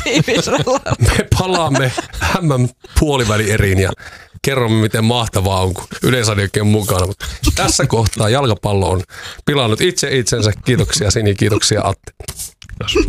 Me palaamme MM-puolivälieriin ja kerromme, miten mahtavaa on, kun Yleisradiokin on mukana. Mutta tässä kohtaa jalkapallo on pilannut itse itsensä. Kiitoksia Sini, kiitoksia Atte.